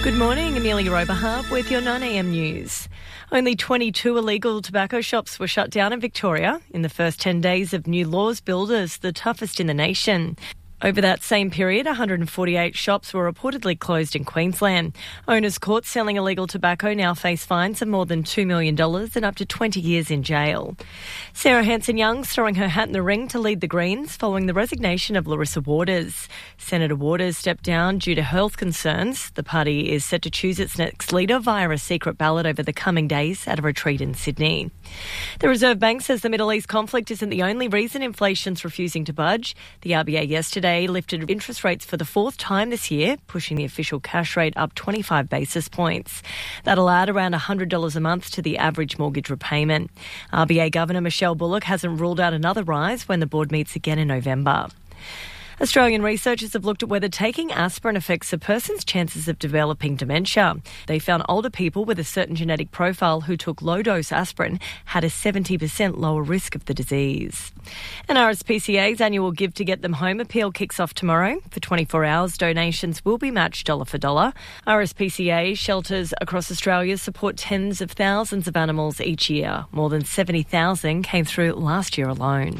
Good morning, Amelia Oberhardt with your 9am news. Only 22 illegal tobacco shops were shut down in Victoria in the first 10 days of new laws billed as the toughest in the nation. Over that same period, 148 shops were reportedly closed in Queensland. Owners caught selling illegal tobacco now face fines of more than $2 million and up to 20 years in jail. Sarah Hanson-Young's throwing her hat in the ring to lead the Greens following the resignation of Larissa Waters. Senator Waters stepped down due to health concerns. The party is set to choose its next leader via a secret ballot over the coming days at a retreat in Sydney. The Reserve Bank says the Middle East conflict isn't the only reason inflation's refusing to budge. The RBA yesterday lifted interest rates for the fourth time this year, pushing the official cash rate up 25 basis points. That'll add around $100 a month to the average mortgage repayment. RBA Governor Michelle Bullock hasn't ruled out another rise when the board meets again in November. Australian researchers have looked at whether taking aspirin affects a person's chances of developing dementia. They found older people with a certain genetic profile who took low-dose aspirin had a 70% lower risk of the disease. And RSPCA's annual Give to Get Them Home appeal kicks off tomorrow. For 24 hours, donations will be matched dollar for dollar. RSPCA shelters across Australia support tens of thousands of animals each year. More than 70,000 came through last year alone.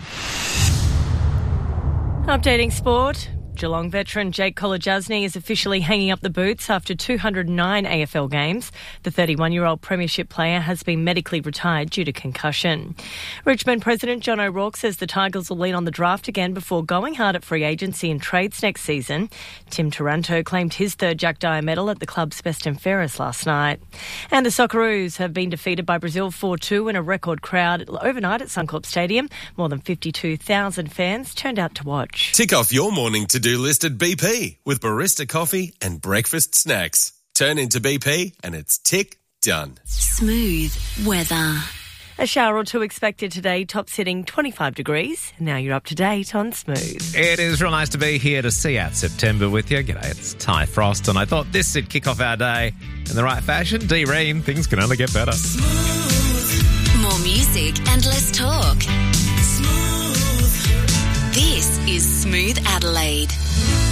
Updating sport. Geelong veteran Jake Kolodjasny is officially hanging up the boots after 209 AFL games. The 31-year-old premiership player has been medically retired due to concussion. Richmond President John O'Rourke says the Tigers will lean on the draft again before going hard at free agency and trades next season. Tim Taranto claimed his third Jack Dyer medal at the club's best and fairest last night. And the Socceroos have been defeated by Brazil 4-2 in a record crowd overnight at Suncorp Stadium. More than 52,000 fans turned out to watch. Tick off your morning to-do list at BP with barista coffee and breakfast snacks. Turn into BP and it's tick done. Smooth weather. A shower or two expected today, tops hitting 25 degrees. Now you're up to date on Smooth. It is real nice to be here to see out September with you. G'day, it's Ty Frost, and I thought this would kick off our day in the right fashion. D-Reen, things can only get better. Smooth. More music and less talk. Smooth. This is Smooth Adelaide.